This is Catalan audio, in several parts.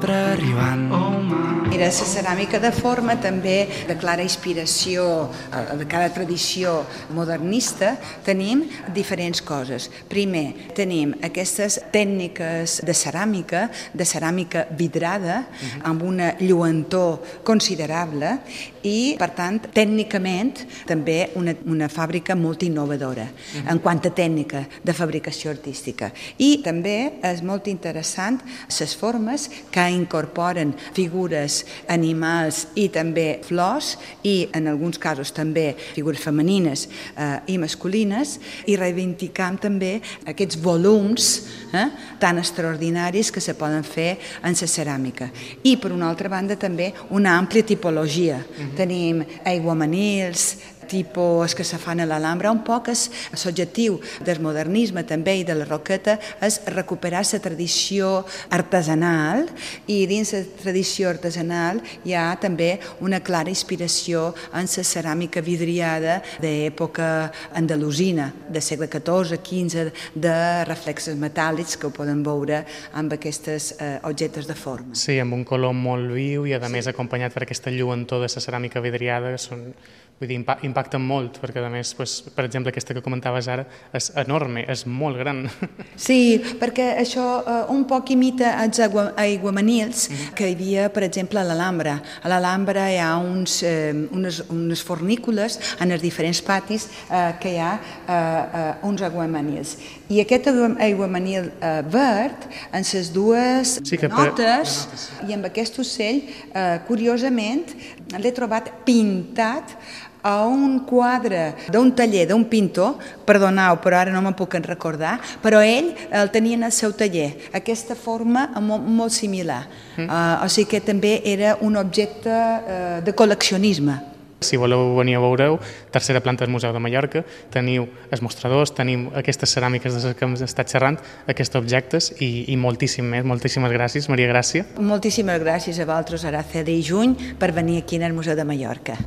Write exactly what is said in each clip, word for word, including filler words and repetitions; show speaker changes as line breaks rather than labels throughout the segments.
sempre arribant. Oh,
Mira, la ceràmica de forma també de clara inspiració de cada tradició modernista. Tenim diferents coses. Primer, tenim aquestes tècniques de ceràmica, de ceràmica vidrada, uh-huh. amb una lluentor considerable i, per tant, tècnicament també una, una fàbrica molt innovadora uh-huh. en quant a tècnica de fabricació artística. I també és molt interessant les formes que incorporen figures animals i també flors i en alguns casos també figures femenines eh, i masculines i reivindicam també aquests volums eh, tan extraordinaris que se poden fer en la ceràmica. I per una altra banda també una àmplia tipologia. Uh-huh. Tenim aiguamanils, tipus que se fan a l'Alhambra, un poc és l'objectiu del modernisme també i de la Roqueta és recuperar la tradició artesanal i dins la tradició artesanal hi ha també una clara inspiració en la ceràmica vidriada d'època andalusina, de segle catorze quinze, de reflexes metàl·lics que ho poden veure amb aquests eh, objectes de forma.
Sí, amb un color molt viu i a més acompanyat per aquesta lluentor de la ceràmica vidriada, que són Vull dir, impacten molt, perquè a més, doncs, per exemple, aquesta que comentaves ara és enorme, és molt gran.
Sí, perquè això eh, un poc imita els aiguamanils mm-hmm. que hi havia, per exemple, a l'Alhambra. A l'Alhambra hi ha uns, eh, unes, unes fornícules en els diferents patis eh, que hi ha eh, eh, uns aiguamanils. I aquest aiguamanil eh, verd, en les dues sí, que notes, per... i amb aquest ocell, eh, curiosament, l'he trobat pintat a un quadre d'un taller d'un pintor, perdoneu, però ara no me'n puc recordar, però ell el tenia en el seu taller, aquesta forma molt, molt similar. Mm. Uh, o sigui que també era un objecte uh, de col·leccionisme.
Si voleu venir a veure-ho, tercera planta del Museu de Mallorca, teniu els mostradors, tenim aquestes ceràmiques de les que hem estat xerrant, aquests objectes i, i moltíssim més. Moltíssimes gràcies, Maria Gràcia.
Moltíssimes gràcies a vosaltres, Araceli i Juny, per venir aquí al Museu de Mallorca.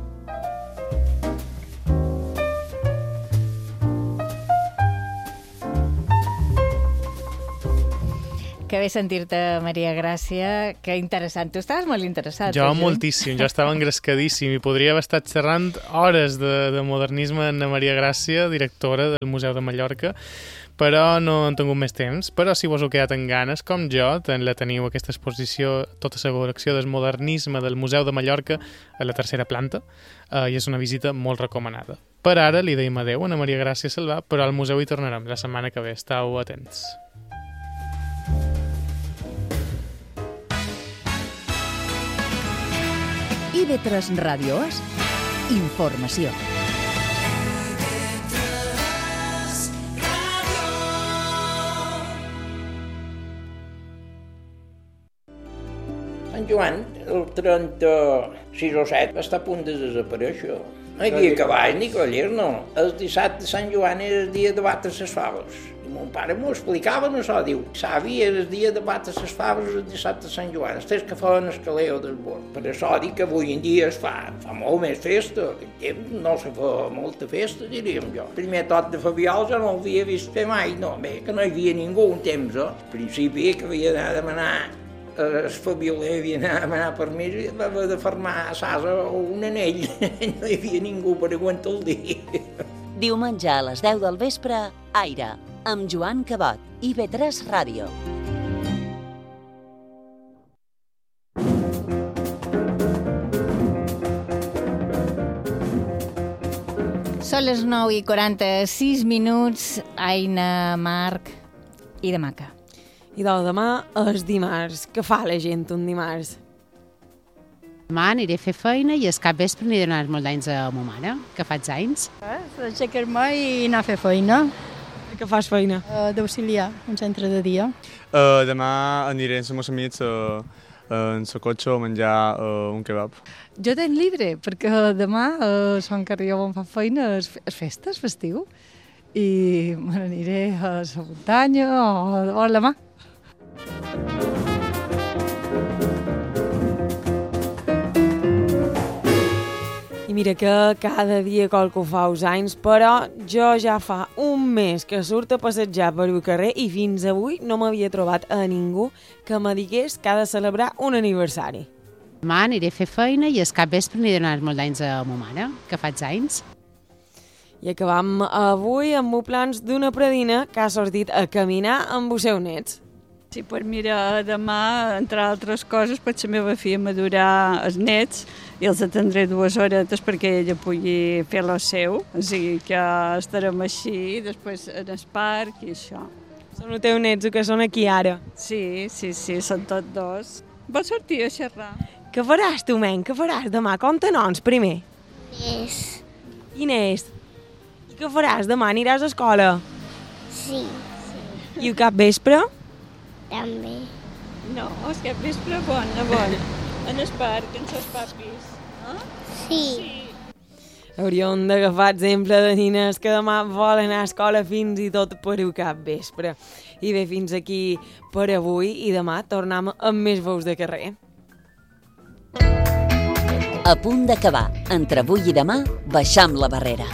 Que bé sentir-te, Maria Gràcia, que interessant. Tu estaves molt interessat.
Jo moltíssim, jo estava engrescadíssim i podria haver estat xerrant hores de, de modernisme amb Maria Gràcia, directora del Museu de Mallorca, però no han tingut més temps. Però si vos heu quedat en ganes, com jo, la teniu aquesta exposició, tota la col·lecció del modernisme del Museu de Mallorca a la tercera planta, eh, i és una visita molt recomanada. Per ara li deim adeu a Maria Gràcia Salvà, però al museu hi tornarem la setmana que ve. Estau atents.
I ve tres Ràdios, informació.
Sant Joan, el trenta-sis o set, està a punt de desaparèixer. No hi havia cavalls ni cavallers, no. El dissabte de Sant Joan era el dia de batre les faves. I mon pare m'ho explicava, no això, diu, savi, era el dia de batre les faves el dissabte de Sant Joan, els tres que feien el caleo del bord. Per això dic que avui en dia es fa, fa molt més festa, aquell temps no se fa molta festa, diríem jo. El primer tot de Fabiol jo no l'havia vist fer mai, no, bé, que no hi havia ningú un temps, eh? Al principi que havia d'anar a demanar el Fabioler havia d'anar a demanar permís i va haver de fermar a Sasa un anell, no hi havia ningú per aguantar el dia.
Diumenge a les deu del vespre, Aire, amb Joan Cabot, i ve tres Ràdio.
Són les nou i quaranta-sis minuts, Aina, Marc i de Maca.
I doncs demà és dimarts. Què fa la gent un dimarts?
Demà aniré a fer feina i al capvespre aniré a donar molt d'anys a ma mare, que faig anys.
Aixecar-me i anar a fer feina.
Què fas feina?
Uh, D'auxiliar, un centre de dia.
Uh, demà aniré amb els meus amics uh, uh, en el cotxe a menjar uh, un kebab.
Jo tenc libre, perquè demà uh, Sant Carrió on fa feina és, és festa, és festiu, i me n'aniré a la muntanya o, o a la mà.
I mira que cada dia qualcú fa els anys, però jo ja fa un mes que surt a passejar per el carrer i fins avui no m'havia trobat a ningú que me digués que ha de celebrar un aniversari.
Demà aniré a fer feina i el capvespre aniré a donar molts anys a ma mare, que faig anys.
I acabam avui amb plans d'una predina que ha sortit a caminar amb els seus nets.
Sí, pues mira, demà, entre altres coses, per la meva filla madurar els nets i els atendré dues horetes perquè ella pugui fer lo seu. O sigui que estarem així, després en el parc i això.
Són els teus nets que són aquí ara?
Sí, sí, sí, són tots dos. Vols sortir a xerrar?
Què faràs tu, nen? Què faràs demà? Conta-nos primer.
És.
Quin és? I què faràs demà? Aniràs a escola?
Sí.
I el capvespre?
També.
No, el capvespre bon, a bon. En el parc, amb els papis. Eh?
Sí.
Sí.
Hauríem d'agafar exemple de nines que demà volen anar a escola fins i tot per el capvespre. I bé, fins aquí per avui i demà tornem amb més veus de carrer.
A punt d'acabar. Entre avui i demà, baixam la barrera.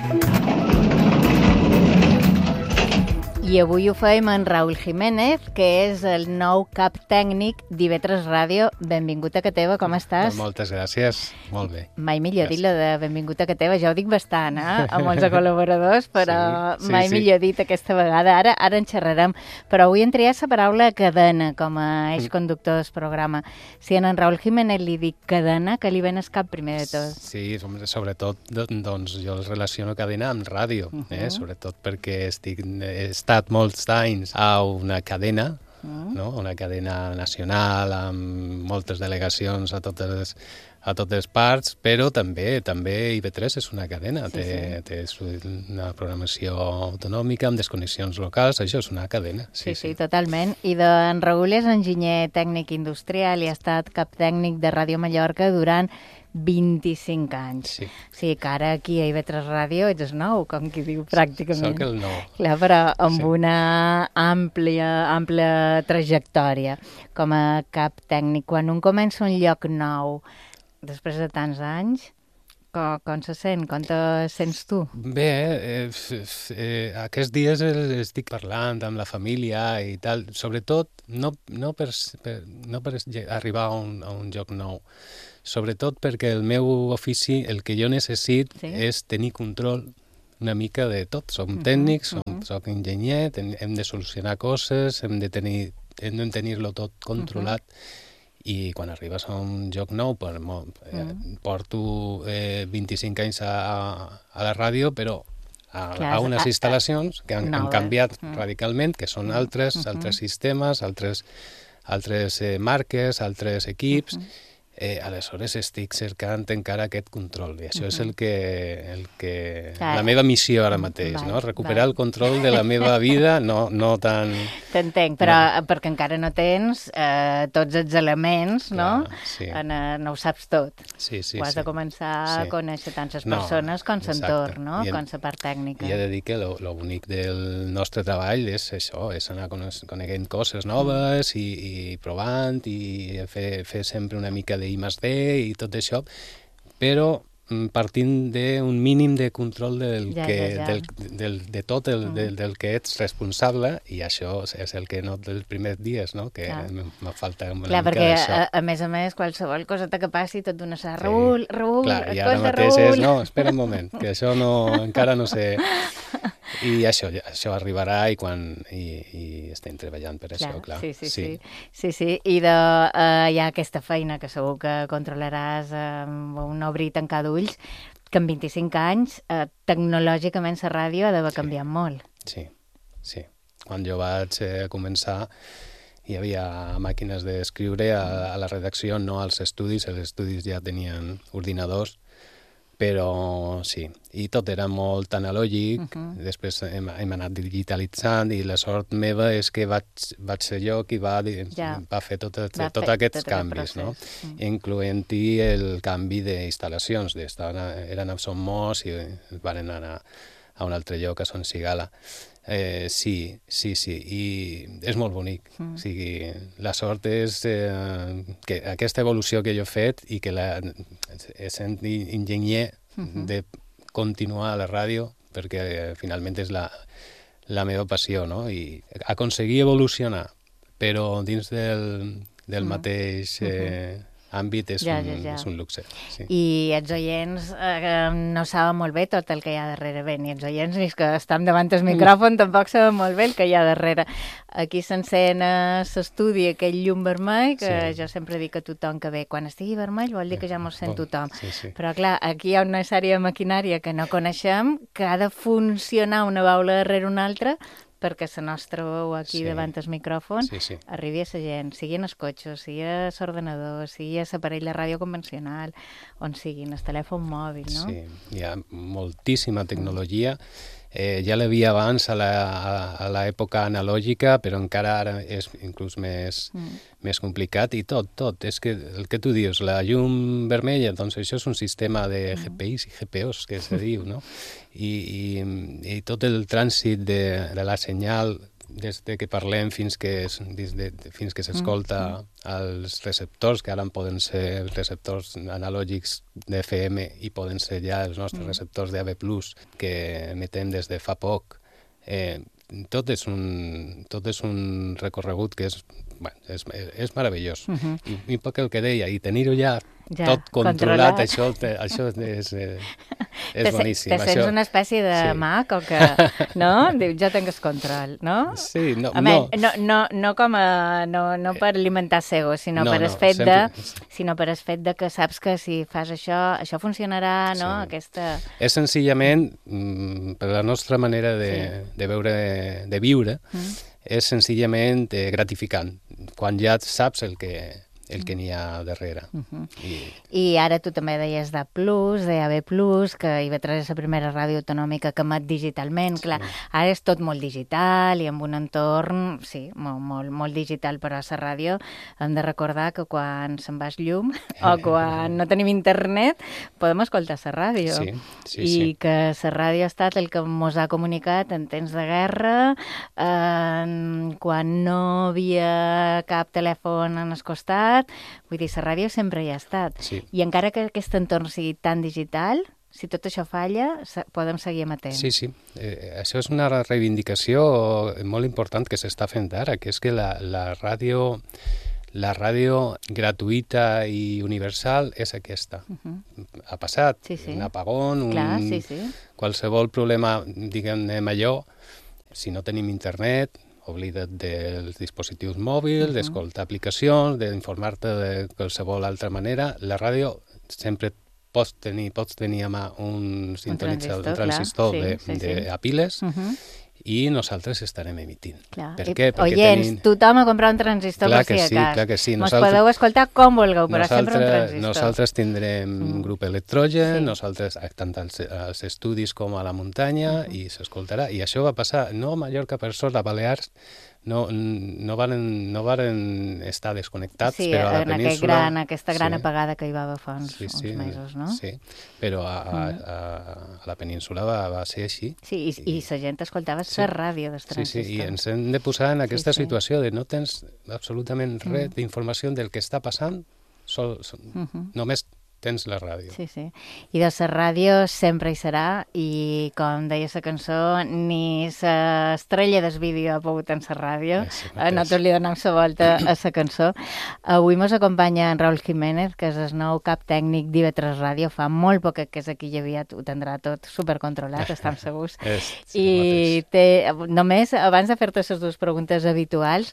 I avui ho fem en Raül Jiménez, que és el nou cap tècnic d'I V tres Ràdio. Benvingut a Cateva, com estàs?
Moltes gràcies, molt bé.
Mai millor dit la de benvingut a Cateva, ja ho dic bastant, eh? A molts col·laboradors, però sí, sí, mai sí. millor dit aquesta vegada. Ara ara en xerrarem, però avui hem triat la paraula cadena com a eix conductor del programa. Si en Raül Jiménez li dic cadena, que li ven el cap primer de tot?
Sí, sobretot doncs, jo el relaciono cadena amb ràdio, uh -huh. eh? Sobretot perquè estic, he estat molts anys a una cadena, mm. no? Una cadena nacional amb moltes delegacions a totes, a totes parts, però també també I V tres és una cadena, sí, té, sí. té una programació autonòmica amb desconnexions locals, això és una cadena.
Sí, sí, sí, sí. Totalment. I d'en Raül és enginyer tècnic industrial i ha estat cap tècnic de Ràdio Mallorca durant vint-i-cinc anys.
Sí.
O sigui que ara aquí a I V tres Ràdio ets nou, com qui diu, pràcticament.
Soc el nou.
Clar, però amb
sí.
una àmplia, àmplia trajectòria com a cap tècnic. Quan un comença un lloc nou, després de tants anys, com, com se sent? Com te sents tu?
Bé, eh, eh, aquests dies estic parlant amb la família i tal, sobretot no, no, per, per, no per arribar a un, a un lloc nou, sobretot perquè el meu ofici, el que jo necessit sí. és tenir control una mica de tot. Som uh-huh, tècnics, som, uh-huh. soc enginyer, ten, hem de solucionar coses, hem de tenir, hem de tenir-lo tot controlat. Uh-huh. I quan arribes a un lloc nou, per, eh, uh-huh. porto eh, vint-i-cinc anys a, a la ràdio, però a, Clar, a unes a, instal·lacions que han, han canviat uh-huh. radicalment, que són altres, uh-huh. altres sistemes, altres, altres eh, marques, altres equips. Uh-huh. Eh, aleshores estic cercant encara aquest control i això uh-huh. és el que, el que la meva missió ara mateix, val, no? Recuperar val. el control de la meva vida, no, no tan...
T'entenc, però no. perquè encara no tens eh, tots els elements, Clar, no?
Sí.
En, eh, no ho saps tot.
Sí, sí,
ho has
sí.
de començar
sí.
a conèixer tant les
no,
persones com l'entorn, no?
en,
com la part tècnica.
I he de dir que lo, lo bonic del nostre treball és això, és anar coneguent coses noves mm. i, i provant i fer, fer sempre una mica de I més D i tot això, però partint d'un mínim de control del
ja,
que,
ja, ja.
Del, del, de tot el, mm. del, del que ets responsable, i això és el que noto els primers dies, no? Que me falta una
Clar,
mica
perquè,
d'això.
A, a més a més, qualsevol coseta que passi, tot d'una sa, Raül, sí. Raül,
Clar, i ara mateix
Raül.
és, no, espera un moment, que això no, encara no sé... I això, això arribarà i quan i, i estem treballant per clar, això, clar.
Sí, sí, sí. sí. sí, sí. I de, uh, hi ha aquesta feina que segur que controlaràs amb uh, un obrir i tancar d'ulls, que en vint-i-cinc anys uh, tecnològicament la ràdio ha d'haver sí. canviat molt.
Sí, sí. Quan jo vaig eh, començar hi havia màquines d'escriure a, a la redacció, no als estudis, els estudis ja tenien ordinadors, però sí, i tot era molt analògic, uh-huh. després hem, hem anat digitalitzant i la sort meva és que vaig, vaig ser jo qui va, ja. va fer tot, va tots fer aquests tot canvis, no? Uh-huh. Incloent-hi el canvi d'instal·lacions, eren a Son Mos i van anar a, a un altre lloc, a Son Sigala. Eh, sí, sí, sí, i és molt bonic. Mm. O sigui, la sort és eh, que aquesta evolució que jo he fet i que la, sent enginyer uh-huh. de continuar a la ràdio, perquè eh, finalment és la, la meva passió, no? I aconseguir evolucionar, però dins del, del uh-huh. mateix eh, uh-huh. àmbit és,
ja,
un,
ja, ja.
és un luxe. Sí.
I els oients eh, no saben molt bé tot el que hi ha darrere. Bé, ni els oients ni els que estan davant el micròfon mm. tampoc saben molt bé el que hi ha darrere. Aquí s'encén a l'estudi aquell llum vermell, que sí. jo sempre dic a tothom que bé, quan estigui vermell vol dir que ja mos sent tothom. Sí, sí. Però clar, aquí hi ha una sèrie de maquinària que no coneixem, que ha de funcionar una baula darrere una altra, perquè la nostra veu aquí sí. davant el micròfon sí, sí. arribi a la gent, sigui en el cotxe, sigui a l'ordenador, sigui a l'aparell de ràdio convencional, on sigui, en el telèfon mòbil, no?
Sí, hi ha moltíssima tecnologia. Eh, ja l'havia abans a l'època analògica, però encara ara és inclús més, mm. més complicat i tot, tot. És que el que tu dius, la llum vermella, doncs això és un sistema de G P Is i G P Os que se diu, no? I, i, i tot el trànsit de, de la senyal des de que parlem fins que, des de, fins que s'escolta als receptors, que ara poden ser receptors analògics d'F M i poden ser ja els nostres receptors d'A B plus, que emetem des de fa poc. Eh, tot, és un, tot és un recorregut que és, bueno, és, és meravellós. Uh -huh. I, I poc el que deia, i tenir-ho ja, ja tot controlat, controlat. això, això és, eh, és
te
boníssim.
Te sents
això...
una espècie de sí. mag, o que, no? Diu, jo tinc el control, no?
Sí, no.
A no. no, no, no com a, no, no per alimentar s'ego, sinó
no,
per el
no,
fet
sempre...
de, sinó per el fet de que saps que si fas això, això funcionarà, no? Sí. Aquesta...
És senzillament, mm, per la nostra manera de, sí. de veure, de viure, mm. és senzillament eh, gratificant, quan ja saps el que, el que n'hi ha darrere.
Uh -huh. I... I ara tu també deies d'A plus, d'A B plus, que I V tres és la primera ràdio autonòmica que emet digitalment. Sí. Clar, ara és tot molt digital i amb un entorn, sí, molt, molt, molt digital, però a la ràdio hem de recordar que quan se'n va el llum o quan no tenim internet podem escoltar la ràdio.
Sí, sí,
I
sí.
que la ràdio ha estat el que mos ha comunicat en temps de guerra, eh, quan no havia cap telèfon en el costat. Vull dir, la ràdio sempre hi ha estat.
Sí.
I encara que aquest entorn sigui tan digital, si tot això falla, podem seguir emetent.
Sí, sí. Eh, això és una reivindicació molt important que s'està fent ara, que és que la, la ràdio... La ràdio gratuïta i universal és aquesta. Uh-huh. Ha passat
sí, sí.
un apagón, un,
Clar, sí, sí.
qualsevol problema, diguem-ne, major. Si no tenim internet, oblida't dels dispositius mòbils, uh-huh. d'escoltar aplicacions, d'informar-te de qualsevol altra manera. La ràdio sempre pots tenir, pots tenir a mà un sintonitzador, un transistor, un transistor sí, de, sí, de, sí. a piles, uh-huh. i nosaltres estarem emitint.
Clar.
Per què? Perquè
Oients,
tenim...
tothom a comprar un transistor
clar
per si
sí,
a cas.
Clar que sí.
Mos nosaltres... podeu escoltar com vulgueu, però
nosaltres,
sempre un transistor.
Nosaltres tindrem mm. grup electrogen, sí. nosaltres tant als, als estudis com a la muntanya, mm. i s'escoltarà. I això va passar, no a Mallorca per sort, a Balears, no, no, varen, no varen estar desconnectats,
sí,
però a la
en
península...
Gran, aquesta gran sí. apagada que hi va haver fa uns,
sí, sí,
uns mesos, no?
Sí, però a, a, a, a la península va, va ser així.
Sí, i, i la gent escoltava sí. la ràdio dels transistors.
Sí, sí, i ens hem de posar en aquesta sí, sí. situació de no tens absolutament res
mm.
d'informació del que està passant, sol, sol, uh -huh. només tens la ràdio.
Sí, sí. I de la ràdio sempre hi serà, i com deia la cançó, ni l'estrella del vídeo ha pogut en la ràdio. Sí, nosaltres li donem la volta a la cançó. Avui mos acompanya en Raül Jiménez, que és el nou cap tècnic d'I V tres Ràdio. Fa molt poc que és aquí, ja havia, ho tindrà tot supercontrolat, estem segurs.
és, sí,
I té, només, abans de fer-te les dues preguntes habituals,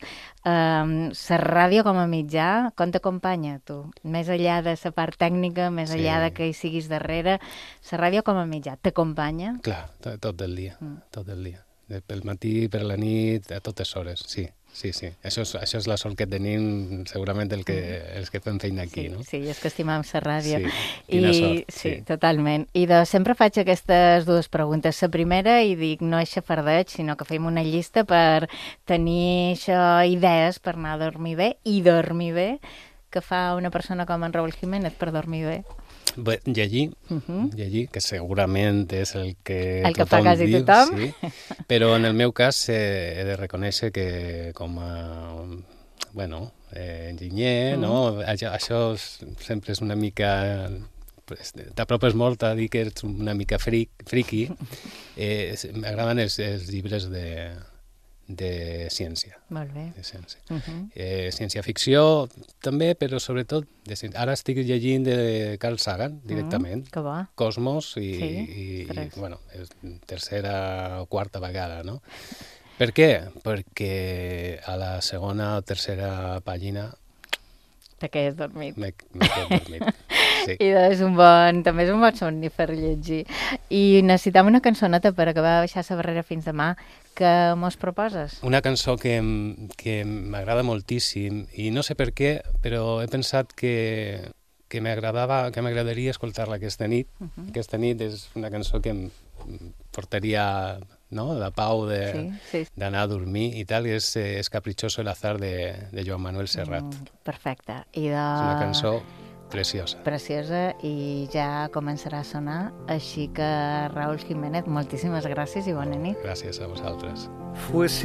eh, la ràdio com a mitjà, com t'acompanya, tu? Més enllà de la part tècnica, més sí. enllà de que hi siguis darrere, la ràdio com a mitjà t'acompanya?
Clar, tot, tot el dia, mm. tot el dia. Pel matí, per la nit, a totes hores, sí. Sí, sí. Això és, això és la sort que tenim, segurament, el que, els que fem feina aquí,
sí,
no?
Sí, és que estimam la ràdio.
Sí, quina
I,
sort.
Sí, sí, totalment. I de, sempre faig aquestes dues preguntes. La primera, i dic, no és xafardeig, sinó que fem una llista per tenir això, idees per anar a dormir bé i dormir bé, que fa una persona com en Raül Jiménez per dormir bé?
Bé, llegir, uh -huh. llegir, que segurament és el que
el que
tothom
fa quasi
diu,
tothom.
Sí. Però en el meu cas eh, he de reconèixer que com a bueno, eh, enginyer, uh -huh. no? Això, això sempre és una mica t'apropes molt a dir que ets una mica fric, friqui, eh, m'agraden els, els llibres de, de ciència.
Molt bé.
De ciència.
Uh -huh.
eh, ciència-ficció també, però sobretot de ciència. Ara estic llegint de Carl Sagan directament.
Mm, que bo.
Cosmos i,
sí,
i, i bueno, és tercera o quarta vegada, no? Per què? Perquè a la segona o tercera pàgina
te quedes dormit.
Me, me quedo dormit, sí.
I és un bon, també és un bon somni per llegir. I necessitam una cançoneta per acabar de baixar la barrera fins demà. Que mos proposes?
Una cançó que, que m'agrada moltíssim i no sé per què, però he pensat que, que m'agradava, que m'agradaria escoltar-la aquesta nit. Uh -huh. Aquesta nit és una cançó que em portaria, no?, la pau d'anar sí, sí. a dormir i tal, i és, és Caprichoso el azar de, de Joan Manuel Serrat. Mm,
perfecte. I de...
És una cançó preciosa.
Preciosa i ja començarà a sonar. Així que, Raúl Jiménez, moltíssimes gràcies i bona nit.
Gràcies a vosaltres.
Fue